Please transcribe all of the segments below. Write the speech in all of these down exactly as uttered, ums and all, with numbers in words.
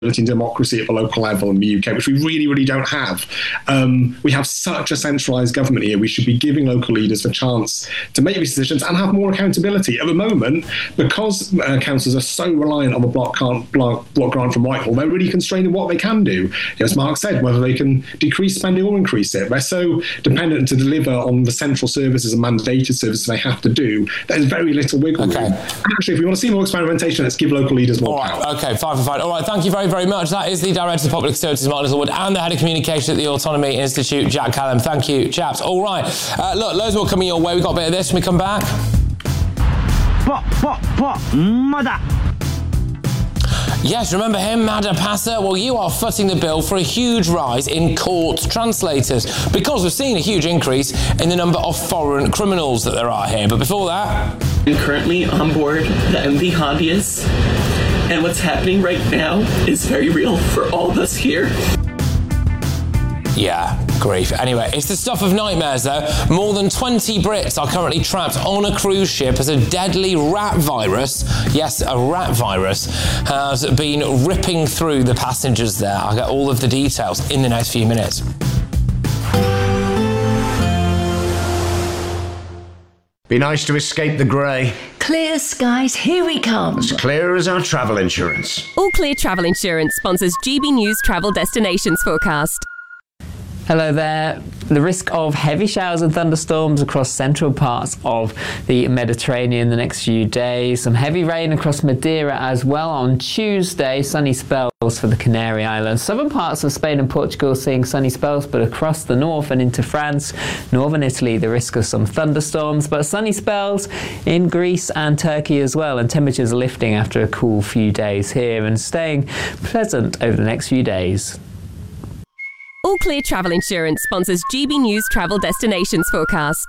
in democracy at the local level in the U K, which we really, really don't have. Um, we have such a centralised government here. We should be giving local leaders a chance to make these decisions and have more accountability. At the moment, because uh, councils are so reliant on the block, block, block grant from Whitehall, they're really constrained in what they can do. As Mark said, whether they can decrease spending or increase it. They're so dependent to deliver on the central services and mandated services they have to do. There's very little wiggle room. Okay. Actually, if we want to see more experimentation, let's give local leaders more All right, power. okay, fine, fine, fine. All right, thank you very, very much. That is the Director of Public Services, Mark Littlewood, and the Head of Communication at the Autonomy Institute, Jack Callum. Thank you, chaps. All right, uh, look, loads more coming your way. We've got a bit of this when we come back. Pop, pop, pop, mother. Yes, remember him, Madha Passa? Well, you are footing the bill for a huge rise in court translators because we've seen a huge increase in the number of foreign criminals that there are here. But before that... I'm currently on board the M V Hondius, and what's happening right now is very real for all of us here. Yeah, grief. Anyway, it's the stuff of nightmares, though. More than twenty Brits are currently trapped on a cruise ship as a deadly rat virus, yes, a rat virus, has been ripping through the passengers there. I'll get all of the details in the next few minutes. Be nice to escape the grey. Clear skies, here we come. As clear as our travel insurance. All Clear Travel Insurance sponsors G B News Travel Destinations Forecast. Hello there. The risk of heavy showers and thunderstorms across central parts of the Mediterranean the next few days. Some heavy rain across Madeira as well on Tuesday. Sunny spells for the Canary Islands. Southern parts of Spain and Portugal seeing sunny spells, but across the north and into France, northern Italy, the risk of some thunderstorms, but sunny spells in Greece and Turkey as well. And temperatures are lifting after a cool few days here and staying pleasant over the next few days. All Clear Travel Insurance sponsors G B News Travel Destinations Forecast.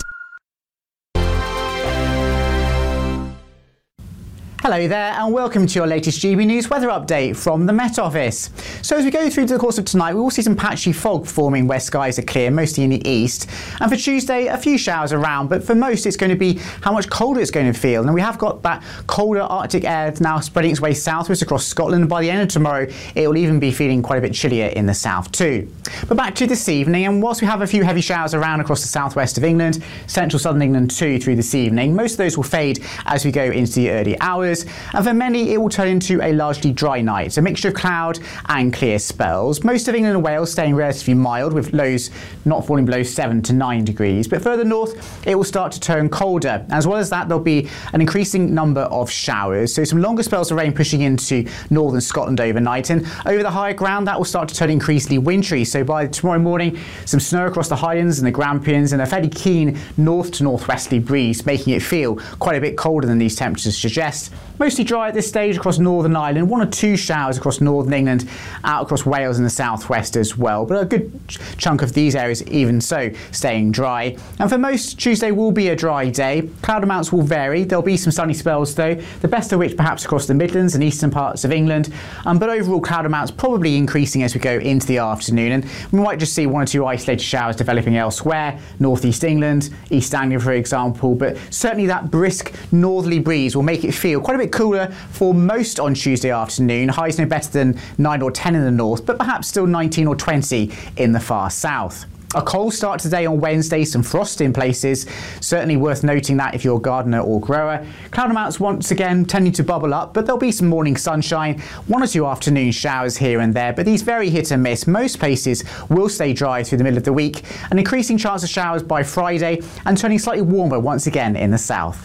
Hello there and welcome to your latest G B News weather update from the Met Office. So as we go through to the course of tonight, we will see some patchy fog forming where skies are clear, mostly in the east. And for Tuesday, a few showers around, but for most it's going to be how much colder it's going to feel. And we have got that colder Arctic air now spreading its way southwards across Scotland. By the end of tomorrow, it will even be feeling quite a bit chillier in the south too. But back to this evening, and whilst we have a few heavy showers around across the southwest of England, central southern England too through this evening, most of those will fade as we go into the early hours. And for many, it will turn into a largely dry night, a mixture of cloud and clear spells. Most of England and Wales staying relatively mild, with lows not falling below seven to nine degrees. But further north, it will start to turn colder. As well as that, there'll be an increasing number of showers. So some longer spells of rain pushing into northern Scotland overnight. And over the higher ground, that will start to turn increasingly wintry. So by tomorrow morning, some snow across the Highlands and the Grampians, and a fairly keen north to northwesterly breeze, making it feel quite a bit colder than these temperatures suggest. Mostly dry at this stage across Northern Ireland, one or two showers across northern England, out across Wales and the southwest as well, but a good chunk of these areas even so staying dry. And for most, Tuesday will be a dry day. Cloud amounts will vary. There'll be some sunny spells though, the best of which perhaps across the Midlands and eastern parts of England, um, but overall cloud amounts probably increasing as we go into the afternoon, and we might just see one or two isolated showers developing elsewhere, northeast England, East Anglia for example, but certainly that brisk northerly breeze will make it feel quite a bit cooler for most on Tuesday afternoon. Highs no better than nine or ten in the north, but perhaps still nineteen or twenty in the far south. A cold start today on Wednesday, some frost in places. Certainly worth noting that if you're a gardener or grower. Cloud amounts once again tending to bubble up, but there'll be some morning sunshine, one or two afternoon showers here and there, but these very hit and miss. Most places will stay dry through the middle of the week, an increasing chance of showers by Friday, and turning slightly warmer once again in the south.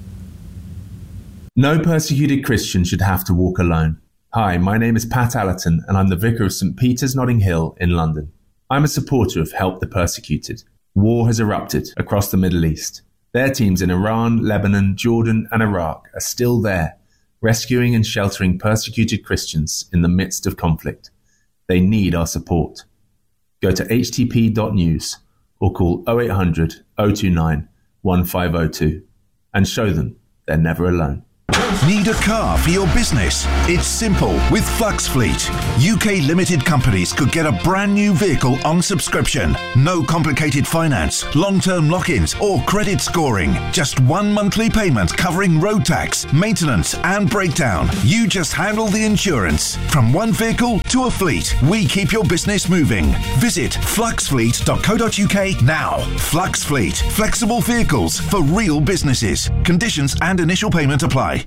No persecuted Christian should have to walk alone. Hi, my name is Pat Allerton and I'm the Vicar of St Peter's Notting Hill in London. I'm a supporter of Help the Persecuted. War has erupted across the Middle East. Their teams in Iran, Lebanon, Jordan and Iraq are still there, rescuing and sheltering persecuted Christians in the midst of conflict. They need our support. Go to h t p dot news or call oh eight hundred, oh two nine, one five oh two and show them they're never alone. Need a car for your business? It's simple with Flux Fleet. U K limited companies could get a brand new vehicle on subscription. No complicated finance, long-term lock-ins or credit scoring. Just one monthly payment covering road tax, maintenance and breakdown. You just handle the insurance. From one vehicle to a fleet, we keep your business moving. Visit flux fleet dot co dot U K now. Flux Fleet. Flexible vehicles for real businesses. Conditions and initial payment apply.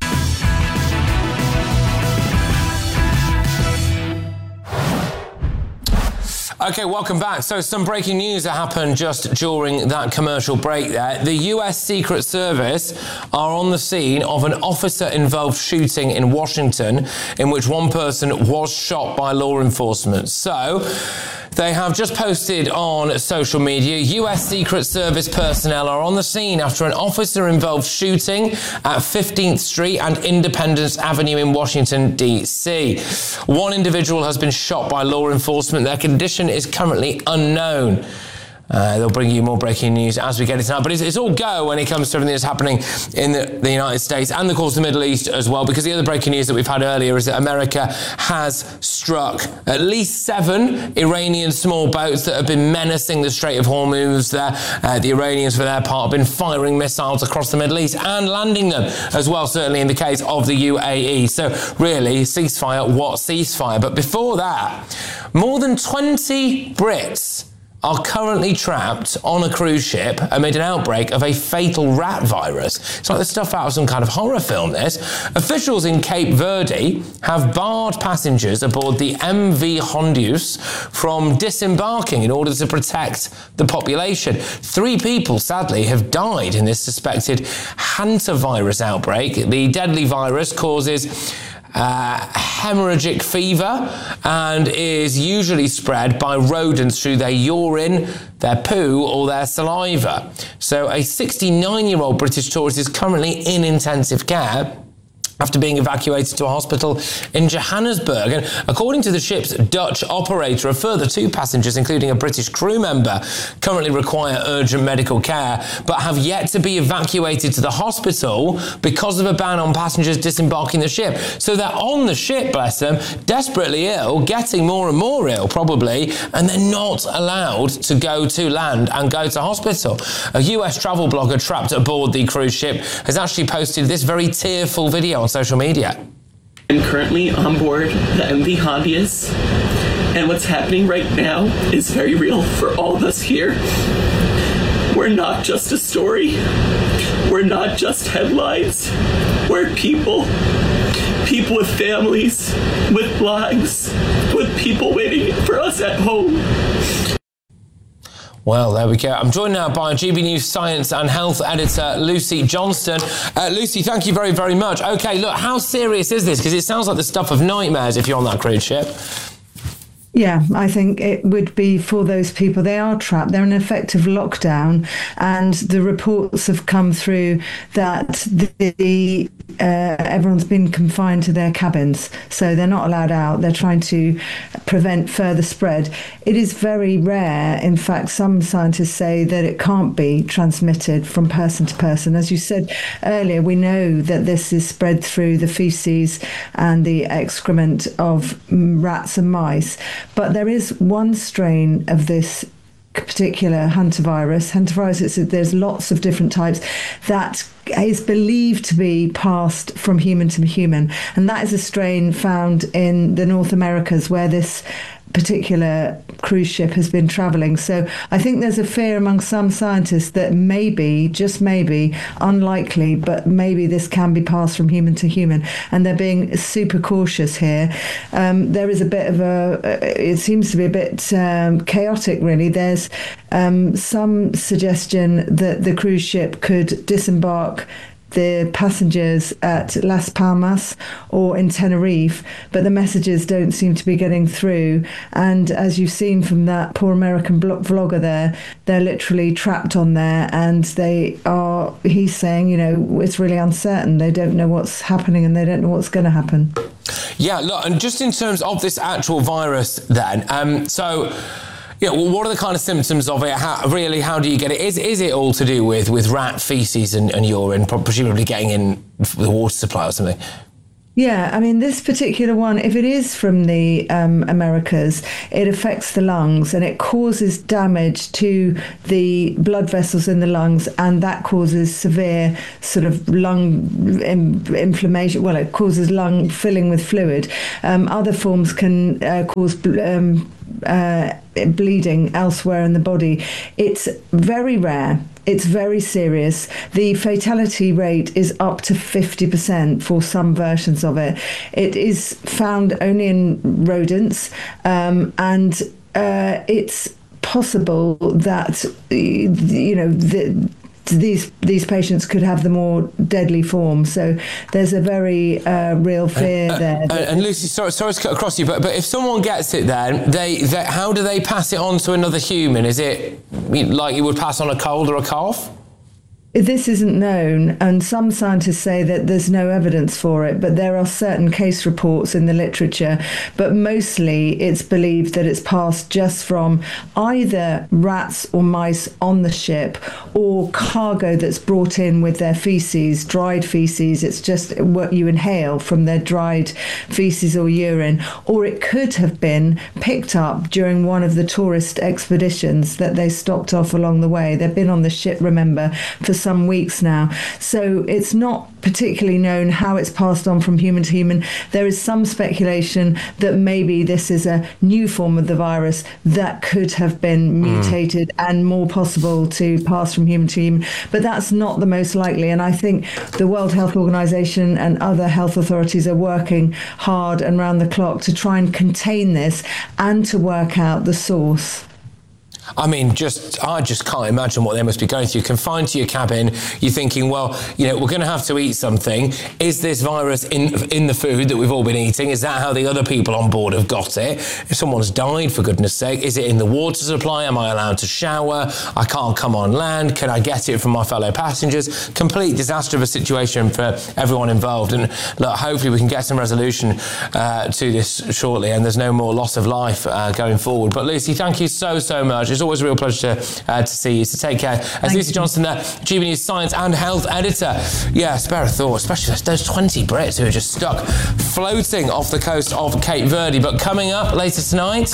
Okay, welcome back. So some breaking news that happened just during that commercial break there. The U S Secret Service are on the scene of an officer-involved shooting in Washington in which one person was shot by law enforcement. So they have just posted on social media, U S Secret Service personnel are on the scene after an officer-involved shooting at fifteenth Street and Independence Avenue in Washington, D C. One individual has been shot by law enforcement. Their condition is currently unknown. Uh, they'll bring you more breaking news as we get it out. But it's, it's all go when it comes to everything that's happening in the, the United States and, of course, the Middle East as well, because the other breaking news that we've had earlier is that America has struck at least seven Iranian small boats that have been menacing the Strait of Hormuz there. Uh, the Iranians, for their part, have been firing missiles across the Middle East and landing them as well, certainly in the case of the U A E. So, really, ceasefire, what ceasefire? But before that, more than twenty Brits are currently trapped on a cruise ship amid an outbreak of a fatal rat virus. It's like the stuff out of some kind of horror film, this. Officials in Cape Verde have barred passengers aboard the M V Hondius from disembarking in order to protect the population. Three people, sadly, have died in this suspected hantavirus outbreak. The deadly virus causes Uh, hemorrhagic fever and is usually spread by rodents through their urine, their poo or their saliva. So a sixty-nine-year-old British tourist is currently in intensive care after being evacuated to a hospital in Johannesburg. And according to the ship's Dutch operator, a further two passengers, including a British crew member, currently require urgent medical care, but have yet to be evacuated to the hospital because of a ban on passengers disembarking the ship. So they're on the ship, bless them, desperately ill, getting more and more ill, probably, and they're not allowed to go to land and go to hospital. A U S travel blogger trapped aboard the cruise ship has actually posted this very tearful video on social media. I'm currently on board the M V Hondius, and what's happening right now is very real for all of us here. We're not just a story. We're not just headlines. We're people. People with families, with lives, with people waiting for us at home. Well, there we go. I'm joined now by G B News Science and Health Editor Lucy Johnston. Uh, Lucy, thank you very, very much. OK, look, how serious is this? Because it sounds like the stuff of nightmares if you're on that cruise ship. Yeah, I think it would be for those people. They are trapped. They're in effective lockdown, and the reports have come through that the uh, everyone's been confined to their cabins, so they're not allowed out. They're trying to prevent further spread. It is very rare. In fact, some scientists say that it can't be transmitted from person to person. As you said earlier, we know that this is spread through the feces and the excrement of rats and mice. But there is one strain of this particular hantavirus. Hantavirus, it's, there's lots of different types that is believed to be passed from human to human. And that is a strain found in the North Americas where this particular cruise ship has been travelling. So I think there's a fear among some scientists that maybe, just maybe, unlikely, but maybe this can be passed from human to human. And they're being super cautious here. Um, there is a bit of a, it seems to be a bit um, chaotic, really. There's um, some suggestion that the cruise ship could disembark the passengers at Las Palmas or in Tenerife, but the messages don't seem to be getting through. And as you've seen from that poor American vlogger there, they're literally trapped on there, and they are, he's saying, you know, it's really uncertain. They don't know what's happening and they don't know what's going to happen. Yeah, look, and just in terms of this actual virus then, um, so Yeah, well, what are the kind of symptoms of it? How, really, how do you get it? Is is it all to do with, with rat faeces and, and urine, presumably getting in the water supply or something? Yeah, I mean, this particular one, if it is from the um, Americas, it affects the lungs and it causes damage to the blood vessels in the lungs, and that causes severe sort of lung im- inflammation. Well, it causes lung filling with fluid. Um, other forms can uh, cause um, uh, bleeding elsewhere in the body. It's very rare. It's very serious. The fatality rate is up to fifty percent for some versions of it. It is found only in rodents, um, and uh, it's possible that, you know, the, these these patients could have the more deadly form. So there's a very uh, real fear uh, there. Uh, and Lucy, sorry, sorry to cut across you, but but if someone gets it, then they, they how do they pass it on to another human? Is it like you would pass on a cold or a cough? This isn't known, and some scientists say that there's no evidence for it, but there are certain case reports in the literature. But mostly it's believed that it's passed just from either rats or mice on the ship or cargo that's brought in with their feces, dried feces. It's just what you inhale from their dried feces or urine. Or it could have been picked up during one of the tourist expeditions that they stopped off along the way. They've been on the ship, remember, for some weeks now. So it's not particularly known how it's passed on from human to human. There is some speculation that maybe this is a new form of the virus that could have been mutated mm. and more possible to pass from human to human. But that's not the most likely. And I think the World Health Organization and other health authorities are working hard and round the clock to try and contain this and to work out the source. I mean, just I just can't imagine what they must be going through. Confined to your cabin, you're thinking, well, you know, we're going to have to eat something. Is this virus in in the food that we've all been eating? Is that how the other people on board have got it? If someone's died, for goodness sake, is it in the water supply? Am I allowed to shower? I can't come on land. Can I get it from my fellow passengers? Complete disaster of a situation for everyone involved. And look, hopefully we can get some resolution uh, to this shortly, and there's no more loss of life uh, going forward. But Lucy, thank you so, so much. It's always a real pleasure to, uh, to see you. So take care. As Thank Lucy you. Johnson there, G B News Science and Health Editor. Yeah, spare a thought, especially those twenty Brits who are just stuck floating off the coast of Cape Verde. But coming up later tonight...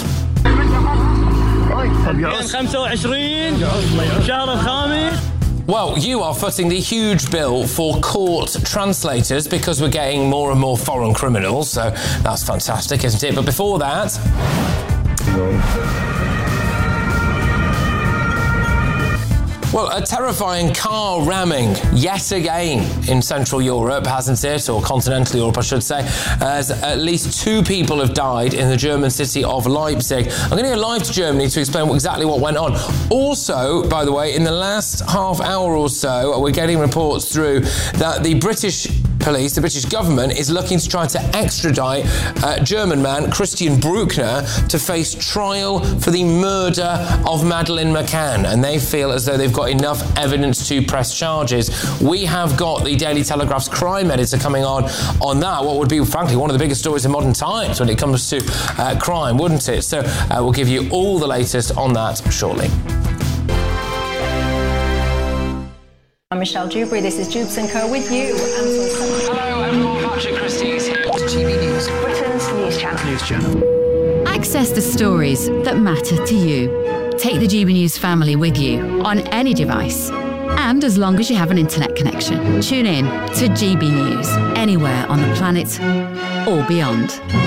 Well, you are footing the huge bill for court translators because we're getting more and more foreign criminals, so that's fantastic, isn't it? But before that... Well, a terrifying car ramming yet again in Central Europe, hasn't it? Or continental Europe, I should say, as at least two people have died in the German city of Leipzig. I'm going to go live to Germany to explain exactly what went on. Also, by the way, in the last half hour or so, we're getting reports through that the British police, the British government, is looking to try to extradite uh, German man Christian Bruckner to face trial for the murder of Madeleine McCann, and they feel as though they've got enough evidence to press charges. We have got the Daily Telegraph's crime editor coming on on that, what would be, frankly, one of the biggest stories in modern times when it comes to uh, crime, wouldn't it? So uh, we'll give you all the latest on that shortly. I'm Michelle Dewberry, this is Jubes and Co with you. Hello everyone, Patrick Christie is here to G B News, Britain's news channel. News channel. Access the stories that matter to you. Take the G B News family with you on any device. And as long as you have an internet connection, tune in to G B News anywhere on the planet or beyond.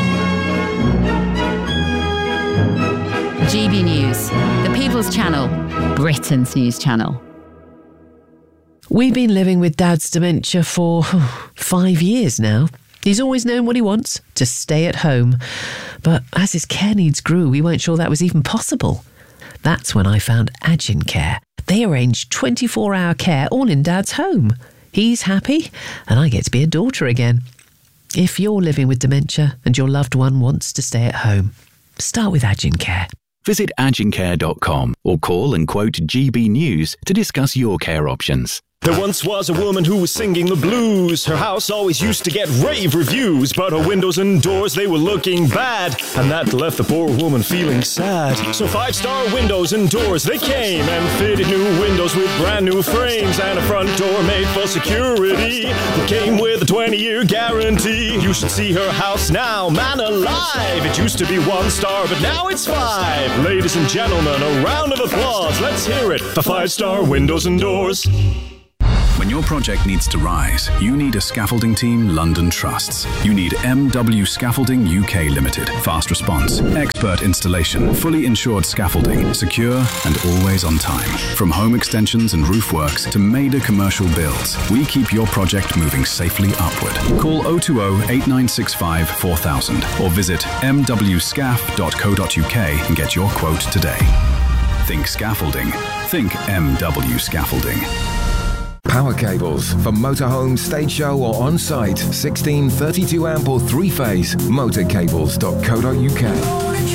G B News, the People's Channel, Britain's news channel. We've been living with Dad's dementia for oh, five years now. He's always known what he wants, to stay at home. But as his care needs grew, we weren't sure that was even possible. That's when I found Agincare. They arrange twenty-four hour care all in Dad's home. He's happy, and I get to be a daughter again. If you're living with dementia and your loved one wants to stay at home, start with Agincare. Visit agincare dot com or call and quote G B News to discuss your care options. There once was a woman who was singing the blues. Her house always used to get rave reviews, but her windows and doors, they were looking bad, and that left the poor woman feeling sad. So Five Star Windows and Doors, they came and fitted new windows with brand new frames and a front door made for security. It came with a twenty-year guarantee. You should see her house now, man alive. It used to be one star, but now it's five. Ladies and gentlemen, a round of applause. Let's hear it for Five Star Windows and Doors. When your project needs to rise, you need a scaffolding team London trusts. You need M W Scaffolding U K Limited. Fast response, expert installation, fully insured scaffolding, secure and always on time. From home extensions and roof works to major commercial builds, we keep your project moving safely upward. Call oh two oh, eight nine six five, four thousand or visit m w scaff dot co dot u k and get your quote today. Think scaffolding. Think M W Scaffolding. Power cables for motorhome, stage show or on-site. sixteen, thirty-two amp or three-phase. motorcables dot co dot u k.